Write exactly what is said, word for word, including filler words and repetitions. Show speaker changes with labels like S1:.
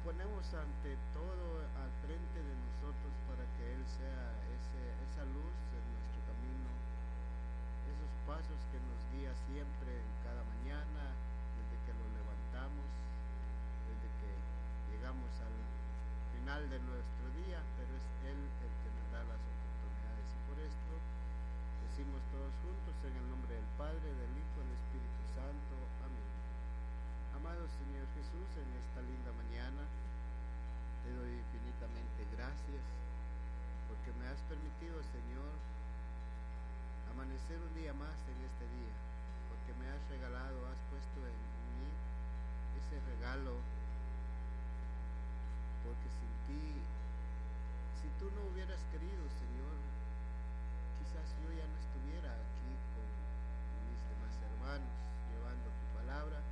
S1: ponemos ante todo al frente de nosotros para que Él sea ese, esa luz en nuestro camino, esos pasos que nos guía siempre en cada mañana, desde que lo levantamos, desde que llegamos al final de nuestro día, pero es Él el que nos da las oportunidades. Y por esto decimos todos juntos en el nombre del Padre, del Hijo y del Espíritu Santo. Amén. Amado Señor Jesús, en esta linda mañana te doy infinitamente gracias porque me has permitido, Señor, amanecer un día más en este día, porque me has regalado, has puesto en mí ese regalo, porque sin ti, si tú no hubieras querido, Señor, quizás yo ya no estuviera aquí con mis demás hermanos llevando tu palabra,